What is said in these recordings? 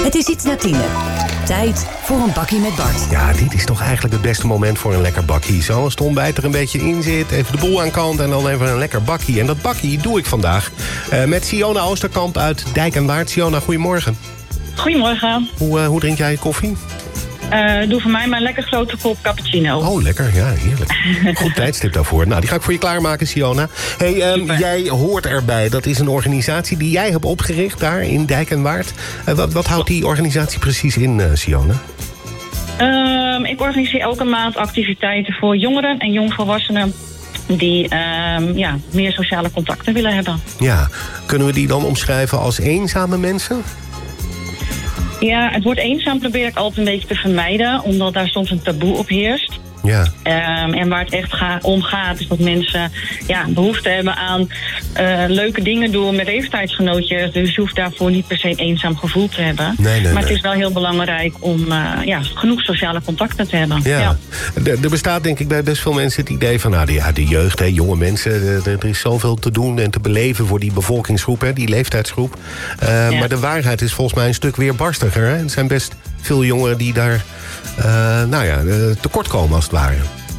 Het is iets na 10. Tijd voor een bakkie met Bart. Ja, dit is toch eigenlijk het beste moment voor een lekker bakkie. Zo als het ontbijt er een beetje in zit, even de boel aan kant en dan even een lekker bakkie. En dat bakkie doe ik vandaag met Siona Oosterkamp uit Dijk en Waard. Siona, goedemorgen. Goedemorgen. Hoe drink jij je koffie? Doe voor mij maar een lekker grote kop cappuccino. Oh, lekker. Ja, heerlijk. Goed tijdstip daarvoor. Nou, die ga ik voor je klaarmaken, Siona. Hey, jij hoort erbij. Dat is een organisatie die jij hebt opgericht daar in Dijk en Waard. Wat houdt die organisatie precies in, Siona? Ik organiseer elke maand activiteiten voor jongeren en jongvolwassenen die meer sociale contacten willen hebben. Ja, kunnen we die dan omschrijven als eenzame mensen? Ja, het woord eenzaam probeer ik altijd een beetje te vermijden, omdat daar soms een taboe op heerst. Ja. En waar het echt om gaat is dat mensen behoefte hebben aan leuke dingen doen met leeftijdsgenootjes. Dus je hoeft daarvoor niet per se een eenzaam gevoel te hebben. Nee, maar het is wel heel belangrijk om genoeg sociale contacten te hebben. Ja. Er bestaat denk ik bij best veel mensen het idee van de jeugd, jonge mensen. Er is zoveel te doen en te beleven voor die bevolkingsgroep, die leeftijdsgroep. Maar de waarheid is volgens mij een stuk weerbarstiger. Hè? Er zijn best veel jongeren die daar tekort komen als het ware.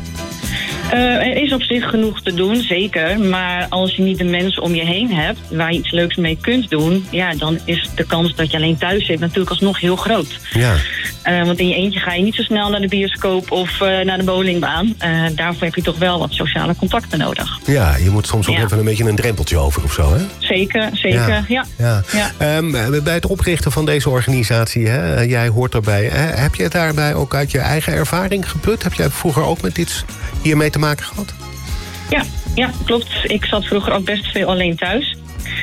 Er is op zich genoeg te doen, zeker. Maar als je niet de mensen om je heen hebt waar je iets leuks mee kunt doen, dan is de kans dat je alleen thuis zit natuurlijk alsnog heel groot. Ja. Want in je eentje ga je niet zo snel naar de bioscoop of naar de bowlingbaan. Daarvoor heb je toch wel wat sociale contacten nodig. Ja, je moet soms ook even een beetje een drempeltje over of zo, hè? Zeker. Ja. Bij het oprichten van deze organisatie, jij hoort erbij. Heb je daarbij ook uit je eigen ervaring geput? Heb jij vroeger ook met iets hiermee te maken gehad? Ja, klopt. Ik zat vroeger ook best veel alleen thuis.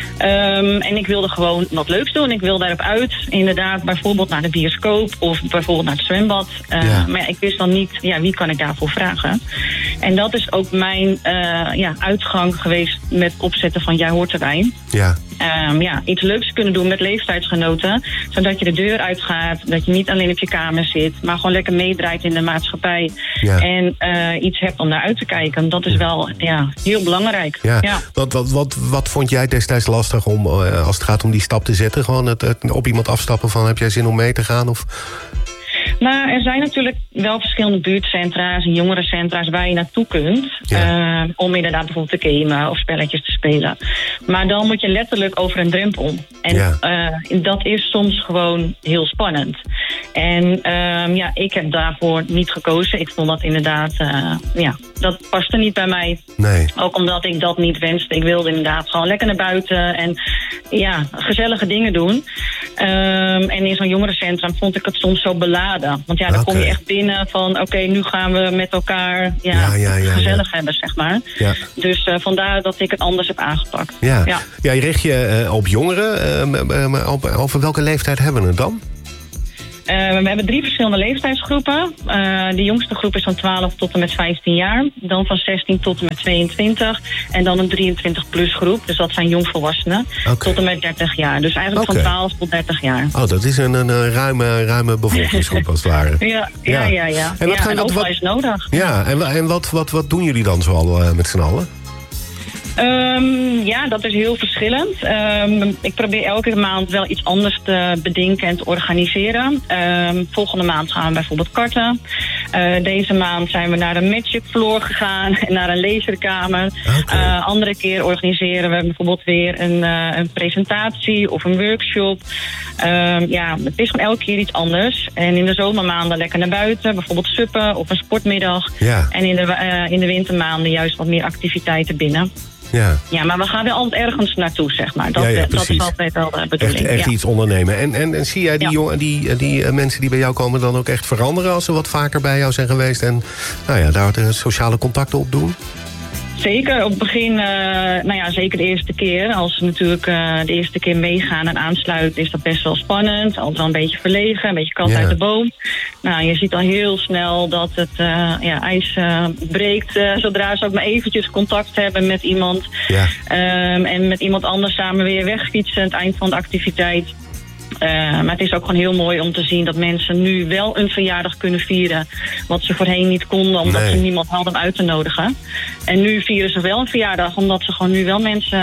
En ik wilde gewoon wat leuks doen. Ik wilde daarop uit. Inderdaad, bijvoorbeeld naar de bioscoop of bijvoorbeeld naar het zwembad. Maar ik wist dan niet, wie kan ik daarvoor vragen? En dat is ook mijn uitgang geweest met het opzetten van Jij hoort erbij. Iets leuks kunnen doen met leeftijdsgenoten. Zodat je de deur uitgaat. Dat je niet alleen op je kamer zit. Maar gewoon lekker meedraait in de maatschappij. Ja. En iets hebt om naar uit te kijken. Dat is wel heel belangrijk. Ja. Wat vond jij destijds lastig om, als het gaat om die stap te zetten? Gewoon het op iemand afstappen van heb jij zin om mee te gaan? Of... Nou, er zijn natuurlijk wel verschillende buurtcentra's en jongerencentra's waar je naartoe kunt. Om inderdaad bijvoorbeeld te gamen of spelletjes te spelen. Maar dan moet je letterlijk over een drempel. En dat is soms gewoon heel spannend. En ik heb daarvoor niet gekozen. Ik vond dat inderdaad, dat paste niet bij mij. Nee. Ook omdat ik dat niet wenste. Ik wilde inderdaad gewoon lekker naar buiten en gezellige dingen doen. En in zo'n jongerencentrum vond ik het soms zo beladen. Want dan kom je echt binnen van nu gaan we met elkaar gezellig hebben, zeg maar. Ja. Dus vandaar dat ik het anders heb aangepakt. Ja, je richt je op jongeren. Over welke leeftijd hebben we het dan? We hebben 3 verschillende leeftijdsgroepen. De jongste groep is van 12 tot en met 15 jaar. Dan van 16 tot en met 22. En dan een 23-plus groep. Dus dat zijn jongvolwassenen. Tot en met 30 jaar. Dus eigenlijk van 12 tot 30 jaar. Oh, dat is een ruime bevolkingsgroep als het ware. Ja. En overal is nodig. Ja, en wat doen jullie dan zoal met z'n allen? Dat is heel verschillend. Ik probeer elke maand wel iets anders te bedenken en te organiseren. Volgende maand gaan we bijvoorbeeld karten. Deze maand zijn we naar een Magic Floor gegaan en naar een laserkamer. Andere keer organiseren we bijvoorbeeld weer een presentatie of een workshop. Het is gewoon elke keer iets anders. En in de zomermaanden lekker naar buiten, bijvoorbeeld suppen of een sportmiddag. Ja. En in de wintermaanden juist wat meer activiteiten binnen. Ja, maar we gaan wel altijd ergens naartoe, zeg maar. Dat is altijd wel de bedoeling. Echt iets ondernemen. En zie jij die mensen die bij jou komen dan ook echt veranderen als ze wat vaker bij jou zijn geweest en daar de sociale contacten op doen? Zeker, op het begin, zeker de eerste keer. Als ze natuurlijk de eerste keer meegaan en aansluiten, is dat best wel spannend. Altijd wel een beetje verlegen, een beetje kat uit de boom. Nou, je ziet al heel snel dat het ijs breekt zodra ze ook maar eventjes contact hebben met iemand. Ja. En met iemand anders samen weer wegfietsen aan het eind van de activiteit. Maar het is ook gewoon heel mooi om te zien dat mensen nu wel een verjaardag kunnen vieren. Wat ze voorheen niet konden, omdat ze niemand hadden uit te nodigen. En nu vieren ze wel een verjaardag, omdat ze gewoon nu wel mensen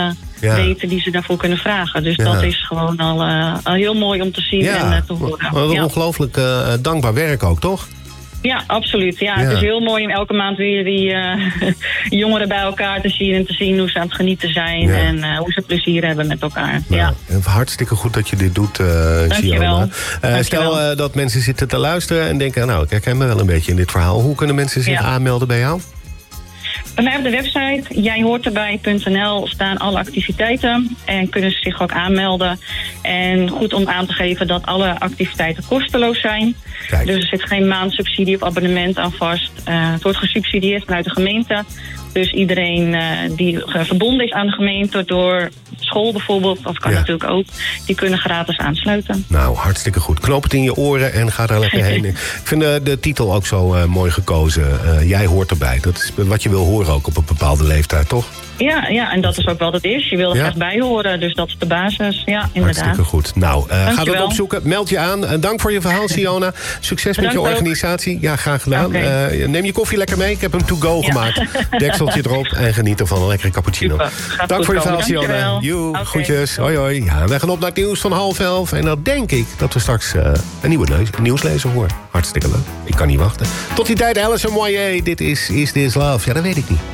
weten die ze daarvoor kunnen vragen. Dus dat is gewoon al heel mooi om te zien en te horen. Ongelooflijk dankbaar werk ook, toch? Ja, absoluut. Ja, het is heel mooi om elke maand weer die jongeren bij elkaar te zien en te zien hoe ze aan het genieten zijn en hoe ze plezier hebben met elkaar. Hartstikke goed dat je dit doet, Siona. Stel dat mensen zitten te luisteren en denken, nou, ik herken me wel een beetje in dit verhaal. Hoe kunnen mensen zich aanmelden bij jou? Bij mij op de website jijhoorterbij.nl staan alle activiteiten en kunnen ze zich ook aanmelden. En goed om aan te geven dat alle activiteiten kosteloos zijn. Kijk. Dus er zit geen maandsubsidie of abonnement aan vast. Het wordt gesubsidieerd vanuit de gemeente. Dus iedereen die verbonden is aan de gemeente door school bijvoorbeeld, dat kan natuurlijk ook, die kunnen gratis aansluiten. Nou, hartstikke goed. Knoop het in je oren en ga daar lekker heen. Ik vind de titel ook zo mooi gekozen. Jij hoort erbij. Dat is wat je wil horen ook op een bepaalde leeftijd, toch? Ja, en dat is ook wel wat het is. Je wil er graag bij horen, dus dat is de basis. Ja, inderdaad. Hartstikke goed. Nou, ga dat opzoeken. Meld je aan. Dank voor je verhaal, Siona. Succes met je organisatie. Ja, graag gedaan. Neem je koffie lekker mee. Ik heb hem to go gemaakt. Dekseltje erop en geniet ervan. Een lekkere cappuccino. Dank voor je verhaal, Siona. Groetjes. Hoi, hoi. Ja, wij gaan op naar het nieuws van 10:30. En dan denk ik dat we straks een nieuwe nieuwslezer horen. Hartstikke leuk. Ik kan niet wachten. Tot die tijd, Alison Moyet. Dit is This Love? Ja, dat weet ik niet.